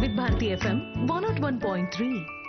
వివిధ భారతి ఎఫ్ఎం 101.3.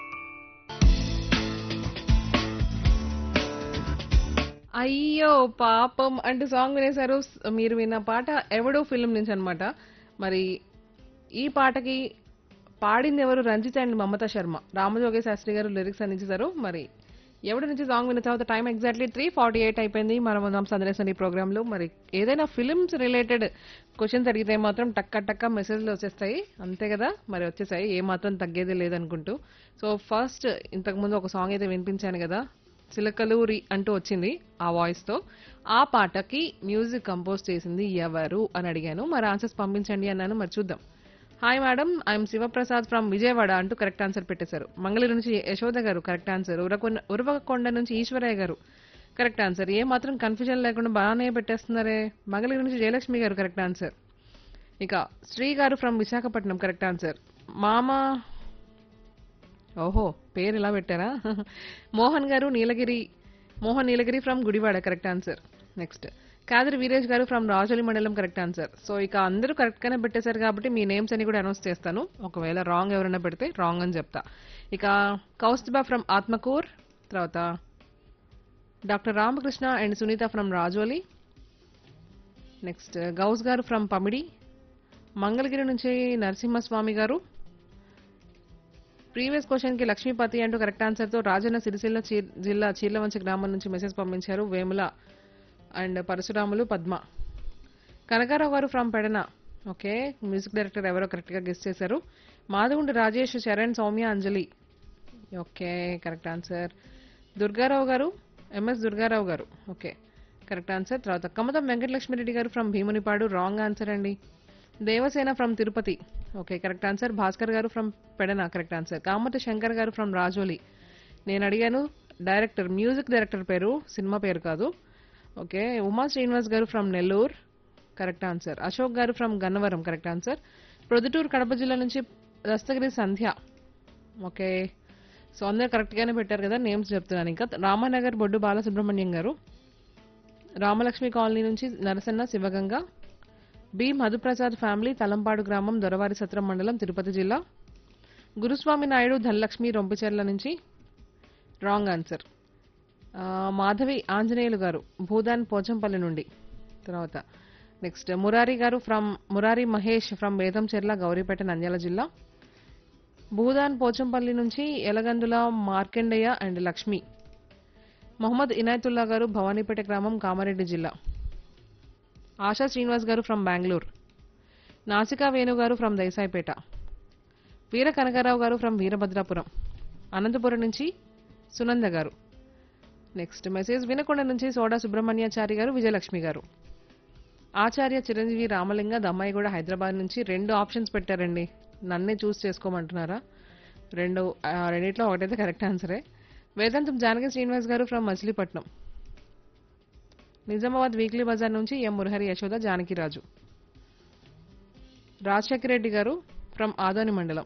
అయ్యో పాపం అంటే సాంగ్ వినేశారు. మీరు విన్న పాట ఎవడో ఫిల్మ్ నుంచి అన్నమాట. మరి ఈ పాటకి పాడింది ఎవరు? రంజిత్ అండ్ మమతా శర్మ. రామజోగే శాస్త్రి గారు లిరిక్స్ అందించారు. మరి ఎవరి నుంచి సాంగ్ విన్న తర్వాత టైం ఎగ్జాక్ట్లీ 3:48 అయిపోయింది. మనం ఉన్నాం సందేశం ఈ ప్రోగ్రామ్ లో. మరి ఏదైనా ఫిల్మ్స్ రిలేటెడ్ క్వశ్చన్స్ అడిగితే మాత్రం టక్క టక్క మెసేజ్లు వచ్చేస్తాయి, అంతే కదా. మరి వచ్చేసాయి, ఏ మాత్రం తగ్గేది లేదనుకుంటూ. సో ఫస్ట్ ఇంతకు ముందు ఒక సాంగ్ అయితే వినిపించాను కదా, చిలకలూరి అంటూ వచ్చింది ఆ వాయిస్ తో. ఆ పాటకి మ్యూజిక్ కంపోజ్ చేసింది ఎవరు అని అడిగాను. మరి ఆన్సర్స్ పంపించండి అన్నాను. మరి చూద్దాం. Hi madam, I'm Sivaprasad from Vijayawada అంటూ కరెక్ట్ ఆన్సర్ పెట్టేశారు. మంగళూరు నుంచి యశోద గారు కరెక్ట్ ఆన్సర్. ఉరవకొండ నుంచి ఈశ్వరయ్య గారు కరెక్ట్ ఆన్సర్. ఏ మాత్రం కన్ఫ్యూజన్ లేకుండా బాగానే పెట్టేస్తున్నారే. మంగళూరు నుంచి జయలక్ష్మి గారు కరెక్ట్ ఆన్సర్. ఇక శ్రీ గారు ఫ్రమ్ విశాఖపట్నం కరెక్ట్ ఆన్సర్. మామ ఓహో పేరు ఇలా పెట్టారా. మోహన్ గారు మోహన్ నీలగిరి from Gudivada correct answer. Next Kadiri Veeresh గారు ఫ్రమ్ రాజోలి మండలం కరెక్ట్ ఆన్సర్. సో ఇక అందరూ కరెక్ట్ గానే పెట్టేశారు కాబట్టి మీ నేమ్స్ అని కూడా అనౌన్స్ చేస్తాను. ఒకవేళ రాంగ్ ఎవరైనా పెడితే రాంగ్ అని చెప్తా. ఇక కౌస్తుబా ఫ్రమ్ ఆత్మకూర్, తర్వాత doctor Ramakrishna and Sunitha from Rajoli. Next Ghouse గారు ఫ్రమ్ పమిడి. మంగళగిరి నుంచి నరసింహస్వామి గారు. ప్రీవియస్ క్వశ్చన్ కి లక్ష్మీపతి అంటూ కరెక్ట్ ఆన్సర్ తో రాజన్న సిరిసిల్ల జిల్లా చీర్లవంచి గ్రామం నుంచి మెసేజ్ పంపించారు. వేముల అండ్ పరశురాములు పద్మ. కనకారావు గారు from Pedana. Okay, music director ఎవరో కరెక్ట్ గా గెస్ట్ చేశారు. మాధగుండి రాజేష్, చరణ్, సౌమ్య, అంజలి. Okay correct answer. దుర్గారావు గారు, ఎంఎస్ దుర్గారావు గారు. Okay correct answer. తర్వాత కమతం వెంకటలక్ష్మిరెడ్డి గారు ఫ్రమ్ భీమునిపాడు. రాంగ్ ఆన్సర్ అండి. Devasena from Tirupati. Okay correct answer. Bhaskar గారు from Pedana correct answer. కామత Shankar గారు ఫ్రమ్ రాజోలి. నేను అడిగాను డైరెక్టర్, మ్యూజిక్ డైరెక్టర్ పేరు, సినిమా పేరు కాదు. ఓకే ఉమా శ్రీనివాస్ గారు from Nellore correct answer. Ashok garu from Gannavaram correct answer. Proddatur Kadapa జిల్లా నుంచి దస్తగిరి సంధ్య. ఓకే సో అందరూ కరెక్ట్ గానే పెట్టారు కదా, నేమ్స్ చెప్తున్నాను. ఇంకా రామానగర్ బొడ్డు బాలసుబ్రహ్మణ్యం గారు, రామలక్ష్మి కాలనీ నుంచి నరసన్న శివగంగ. బి మధుప్రసాద్ ఫ్యామిలీ, తలంపాడు గ్రామం, దొరవారి సత్రం మండలం, తిరుపతి జిల్లా. గురుస్వామి నాయుడు ధనలక్ష్మి రొంపిచెర్ల నుంచి రాంగ్ ఆన్సర్. మాధవి ఆంజనేయులు గారు భూదాన్ పోచంపల్లి నుండి. తర్వాత నెక్స్ట్ మురారి మహేష్ ఫ్రమ్ బేతంచెర్ల, గౌరీపేట, నంద్యాల జిల్లా. భూదాన్ పోచంపల్లి నుంచి ఎలగందుల మార్కండయ్య అండ్ లక్ష్మి. మొహమ్మద్ ఇనాయతుల్లా గారు భవానీపేట గ్రామం, కామారెడ్డి జిల్లా. ఆశా శ్రీనివాస్ గారు ఫ్రమ్ బెంగళూరు. నాసికా వేణు గారు ఫ్రమ్ దైసాయిపేట. వీర కనకారావు గారు ఫ్రమ్ వీరభద్రాపురం, అనంతపురం నుంచి సునంద గారు. నెక్స్ట్ మెసేజ్ వినకొండ నుంచి సోడా సుబ్రహ్మణ్యాచారి గారు, విజయలక్ష్మి గారు. ఆచార్య చిరంజీవి రామలింగ దమ్మాయిగూడ హైదరాబాద్ నుంచి. 2 ఆప్షన్స్ పెట్టారండి, నన్నే చూస్ చేసుకోమంటున్నారా? రెండిట్లో ఒకటైతే కరెక్ట్ ఆన్సరే. వేదాంతం జానకి శ్రీనివాస్ గారు ఫ్రమ్ మచిలీపట్నం. నిజామాబాద్ వీక్లీ బజార్ నుంచి ఎం మురహరి, యశోద, జానకిరాజు. రాజశేఖర రెడ్డి గారు ఫ్రమ్ ఆదోని మండలం.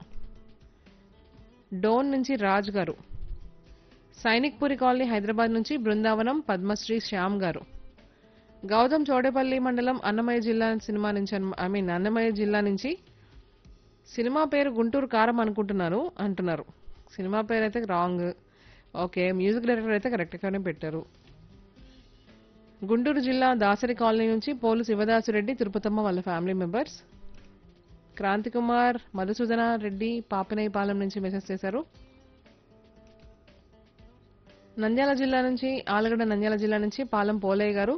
డోన్ నుంచి రాజ్ గారు. సైనిక్ పురి కాలనీ హైదరాబాద్ నుంచి బృందావనం పద్మశ్రీ శ్యామ్ గారు. గౌతమ్ చోడేపల్లి మండలం, అన్నమయ్య జిల్లా సినిమా నుంచి అన్నమయ్య జిల్లా నుంచి. సినిమా పేరు గుంటూరు కారం అంటున్నారు. సినిమా పేరు అయితే రాంగ్. ఓకే మ్యూజిక్ డైరెక్టర్ అయితే కరెక్ట్ గానే పెట్టారు. గుంటూరు జిల్లా దాసరి కాలనీ నుంచి పోలు శివదాసురెడ్డి, తిరుపతమ్మ వాళ్ళ ఫ్యామిలీ మెంబర్స్. క్రాంతి కుమార్, మధుసూదన రెడ్డి పాపినేయపాలెం నుంచి మెసేజ్ చేశారు. నంద్యాల జిల్లా నుంచి ఆలగడ్డ నంద్యాల జిల్లా నుంచి పాలెం పోలయ్య గారు.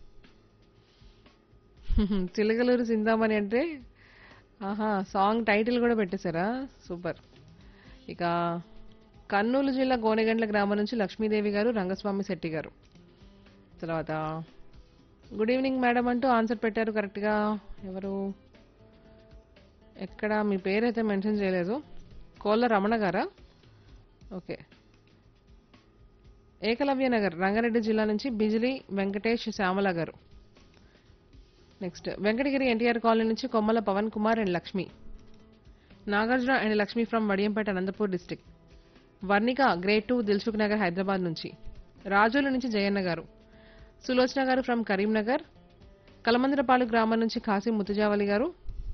చిలకలూరు సిందామణి అంటే ఆహా సాంగ్ టైటిల్ కూడా పెట్టేశారా, సూపర్. ఇక కర్నూలు జిల్లా గోనెగండ్ల గ్రామం నుంచి లక్ష్మీదేవి గారు, రంగస్వామి శెట్టి గారు. తర్వాత గుడ్ ఈవినింగ్ మేడం అంటూ ఆన్సర్ పెట్టారు కరెక్ట్గా. ఎవరు, ఎక్కడ మీ పేరైతే మెన్షన్ చేయలేదు. కోళ్ళ రమణ గారా? ఓకే. ఏకలవ్య నగర్ రంగారెడ్డి జిల్లా నుంచి బిజిలి వెంకటేష్, శ్యామల గారు. నెక్స్ట్ వెంకటగిరి ఎన్టీఆర్ కాలనీ నుంచి కొమ్మల Pawan Kumar and Lakshmi. Nagarjuna and Lakshmi from Vadiyampeta, Anantapur district. Varnika grade 2 Dilsukh Nagar Hyderabad నుంచి. రాజోలు నుంచి జయన్న గారు. సులోచన గారు ఫ్రమ్ కరీంనగర్. కలమందరపాడు గ్రామం నుంచి ఖాసిం ముతుజావలి గారు.